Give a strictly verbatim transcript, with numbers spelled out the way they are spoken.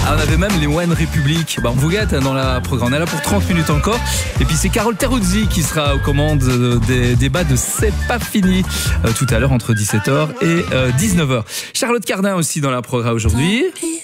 Ah, on avait même les One Republic. Bah, on vous gâte hein, dans la programme. On est là pour trente minutes encore. Et puis c'est Carole Teruzzi qui sera aux commandes des débats de C'est pas fini euh, tout à l'heure entre dix-sept heures et euh, dix-neuf heures. Charlotte Cardin aussi dans la programme aujourd'hui.